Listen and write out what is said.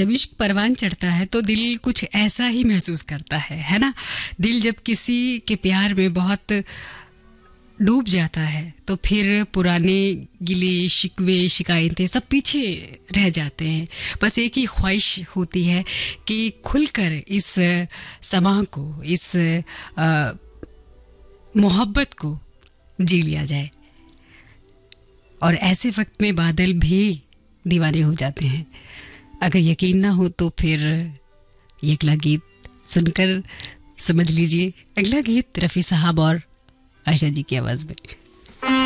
जब इश्क परवान चढ़ता है तो दिल कुछ ऐसा ही महसूस करता है ना। दिल जब किसी के प्यार में बहुत डूब जाता है तो फिर पुराने गिले शिकवे शिकायतें सब पीछे रह जाते हैं। बस एक ही ख्वाहिश होती है कि खुलकर इस समा को, इस मोहब्बत को जी लिया जाए। और ऐसे वक्त में बादल भी दीवाने हो जाते हैं। अगर यकीन ना हो तो फिर ये अगला गीत सुनकर समझ लीजिए। अगला गीत रफ़ी साहब और आयशा जी की आवाज़ में।